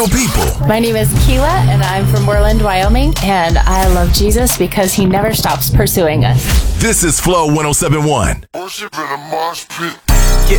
real people. My name is Keela, and I'm from Worland, Wyoming, and I love Jesus because he never stops pursuing us. This is Flow 107.1. Worship in a mosh pit. Yeah.